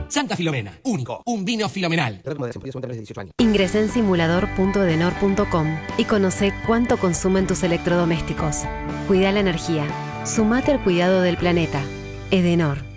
Santa Filomena, único, un vino filomenal. Ingresá en simulador.edenor.com y conocé cuánto consumen tus electrodomésticos. Cuida la energía. Sumate al cuidado del planeta. Edenor.